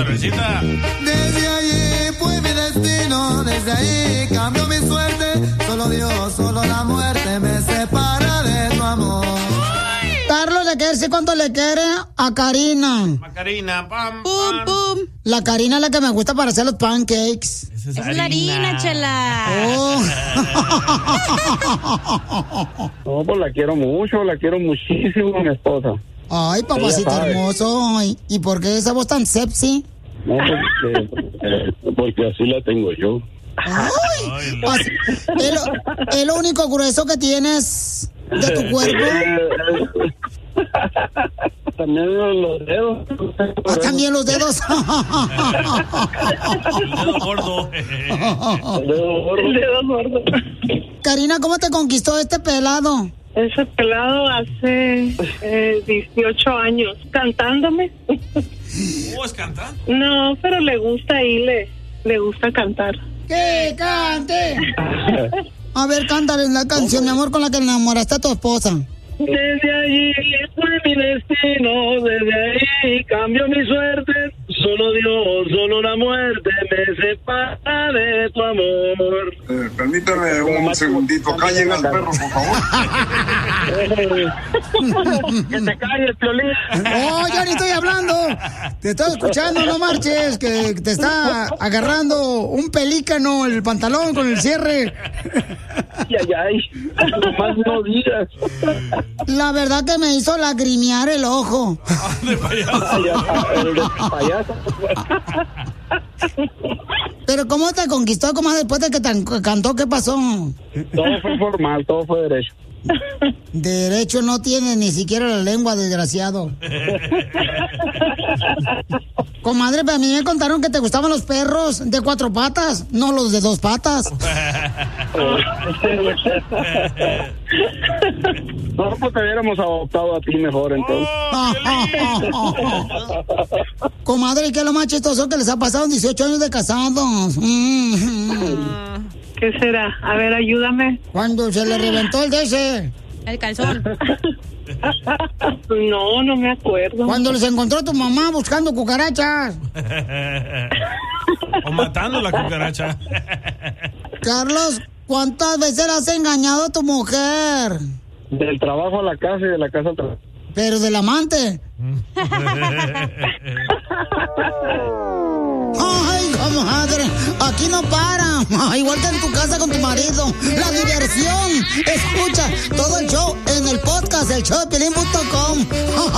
Teresita. Desde allí fue mi destino, desde ahí cambió mi suerte. Solo Dios, solo la muerte me separa de tu amor. Carlos le quiere decir cuánto le quiere a Karina. Macarina, pam, Pum, pam. pum. La Karina es la que me gusta para hacer los pancakes. Esa Es la harina, chela. Oh. No, pues la quiero mucho, la quiero muchísimo a mi esposa. Ay, papacito Ella sabe. hermoso. Ay, ¿y por qué esa voz tan sexy? No, porque así la tengo yo. Ay, así- es lo único grueso que tienes de tu cuerpo. También los dedos. Ah, también los dedos. El dedo gordo. El dedo gordo. Karina, ¿cómo te conquistó este pelado? Ese pelado hace 18 años cantándome. ¿Es cantar? No, pero le gusta y le gusta cantar. ¡Que cante! A ver, cántale la canción, mi amor, con la que enamoraste a tu esposa. Desde allí fue mi destino, desde ahí cambió mi suerte. Solo Dios, solo la muerte me separa de tu amor. Permítame un segundito. Callen al perro, por favor. Que te calles, Piolín. ¡Oh, yo ni estoy hablando! Te estoy escuchando, no marches, que te está agarrando un pelícano el pantalón con el cierre. Ay, nomás no digas. La verdad que me hizo lagrimear el ojo. De payaso. El de payaso. Pero ¿cómo te conquistó, comadre, después de que cantó? ¿Qué pasó? Todo fue formal, todo fue derecho. Derecho no tiene ni siquiera la lengua, desgraciado. Comadre, pero a mí me contaron que te gustaban los perros de 4 patas, no los de 2 patas. No, pues te hubiéramos adoptado a ti mejor, entonces. Comadre, ¿qué es lo más chistoso que les ha pasado en 18 años de casados? ¿Qué será? A ver, ayúdame. Cuando se le reventó el DC. El calzón. No me acuerdo. Cuando les encontró tu mamá buscando cucarachas. O matando la cucaracha. Carlos, ¿cuántas veces le has engañado a tu mujer? Del trabajo a la casa y de la casa al trabajo. Pero del amante. Ay, comadre, aquí no para. Igual que en tu casa con tu marido. La diversión. Escucha todo el show en el podcast, el showdepiolín.com.